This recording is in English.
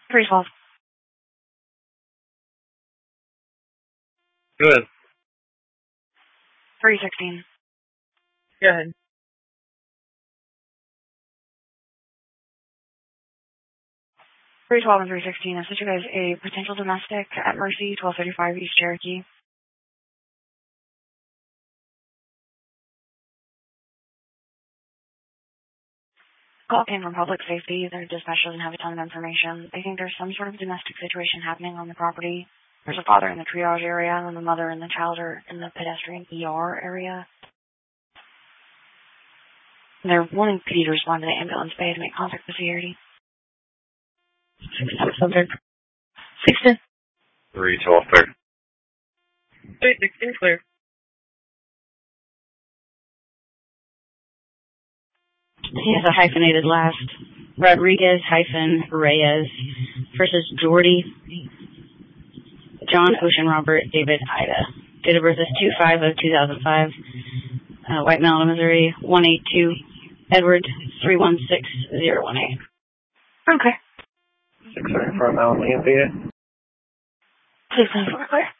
312. Go ahead. 316. Go ahead. 312 and 316. I sent you guys a potential domestic at Mercy, 1235 East Cherokee. Call came from public safety. Their dispatch doesn't have a ton of information. They think there's some sort of domestic situation happening on the property. There's a father in the triage area, and the mother and the child are in the pedestrian ER area. They're wanting PD to respond to the ambulance bay to make contact with security. Subject. 16. 312 clear. 316 clear. He has a hyphenated last. Rodriguez-Reyes versus Jordy. John, Ocean, Robert, David, Ida. Date of birth is 2/5/2005. White male, Missouri, 182. Edward, 316018. Okay. 6 front Alabama, Please, clear.